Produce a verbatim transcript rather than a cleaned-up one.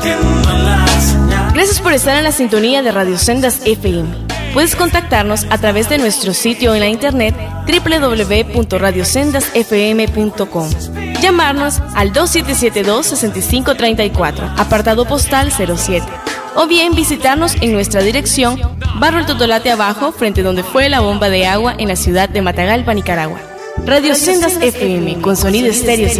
Gracias por estar en la sintonía de Radio Sendas F M. Puedes contactarnos a través de nuestro sitio en la internet doble u doble u doble u punto radio sendas f m punto com. Llamarnos al dos siete siete dos, seis cinco tres cuatro, apartado postal cero siete. O bien visitarnos en nuestra dirección, Barrio El Totolate Abajo, frente donde fue la bomba de agua en la ciudad de Matagalpa, Nicaragua. Radio Sendas F M, con sonido estéreo.